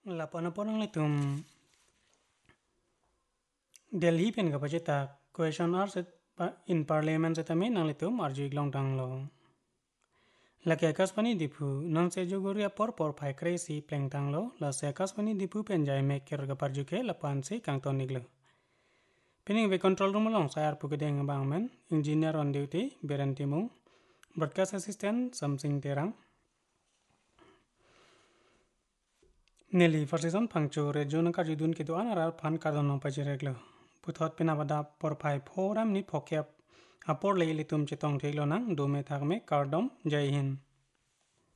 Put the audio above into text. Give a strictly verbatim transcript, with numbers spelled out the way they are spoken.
Lapan-lapan litum Delhi pen ka pachita question hours in parliament se tami nang litum arju iglong tang lo. Laki akas pani dipu non se juguria por por pai crazy pleng tang lo la se akas pani dipu pen jai mek ker ga parju ke lapan se kang ton niglo. Pining ve control room long sayar pukideng bang men engineer on duty beren timung broadcast assistant something terang Nelly Farsison Pangcho Rejon Karjudun Kiduan Arar Pan Cardon Pajireglo. Puthot Pinabada por Pai Foram Ni Pokyap Apor Leilitum Chitong Tiglonang Dome Tagme Kardom Jai Hind.